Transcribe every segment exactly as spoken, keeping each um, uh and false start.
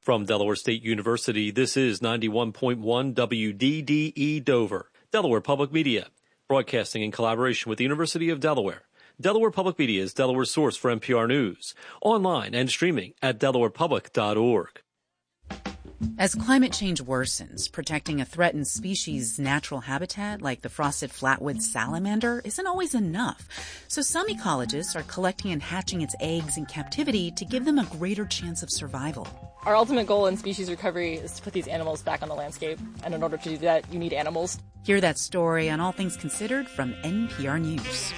From Delaware State University, this is ninety-one point one W D D E Dover, Delaware Public Media, broadcasting in collaboration with the University of Delaware. Delaware Public Media is Delaware's source for N P R News, online and streaming at delaware public dot org. As climate change worsens, protecting a threatened species' natural habitat like the frosted flatwood salamander isn't always enough. So some ecologists are collecting and hatching its eggs in captivity to give them a greater chance of survival. Our ultimate goal in species recovery is to put these animals back on the landscape. And in order to do that, you need animals. Hear that story on All Things Considered from N P R News.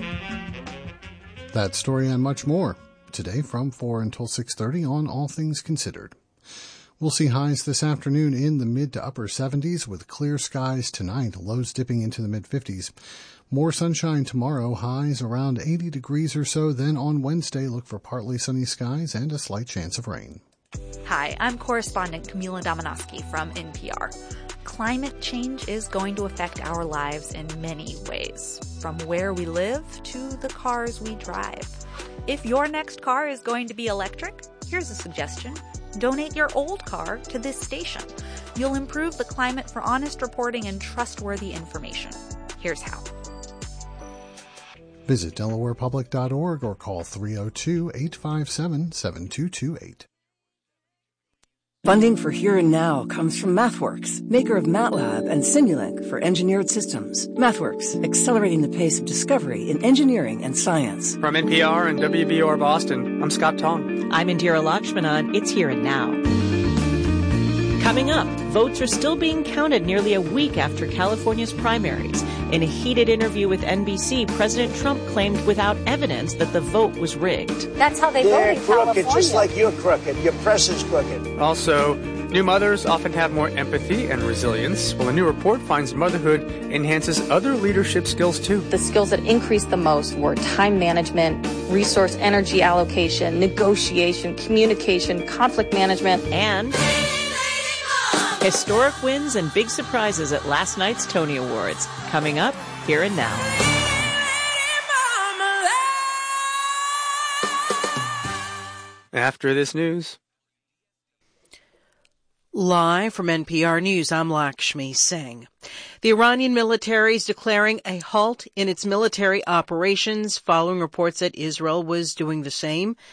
That story and much more today from four until six thirty on All Things Considered. We'll see highs this afternoon in the mid to upper seventies with clear skies tonight, lows dipping into the mid fifties. More sunshine tomorrow, highs around eighty degrees or so. Then on Wednesday, look for partly sunny skies and a slight chance of rain. Hi, I'm correspondent Camila Dominowski from N P R. Climate change is going to affect our lives in many ways, from where we live to the cars we drive. If your next car is going to be electric, here's a suggestion. Donate your old car to this station. You'll improve the climate for honest reporting and trustworthy information. Here's how. Visit delaware public dot org or call three oh two, eight five seven, seven two two eight. Funding for Here and Now comes from MathWorks, maker of MATLAB and Simulink for engineered systems. MathWorks, accelerating the pace of discovery in engineering and science. From N P R and W B U R Boston, I'm Scott Tong. I'm Indira Lakshmanan. It's Here and Now. Coming up, votes are still being counted nearly a week after California's primaries. In a heated interview with N B C, President Trump claimed without evidence that the vote was rigged. That's how they They're vote in crooked, California. just like you're crooked. Your press is crooked. Also, new mothers often have more empathy and resilience, while a new report finds motherhood enhances other leadership skills too. The skills that increased the most were time management, resource energy allocation, negotiation, communication, conflict management, and historic wins and big surprises at last night's Tony Awards. Coming up, Here and Now. After this news. Live from N P R News, I'm Lakshmi Singh. The Iranian military is declaring a halt in its military operations following reports that Israel was doing the same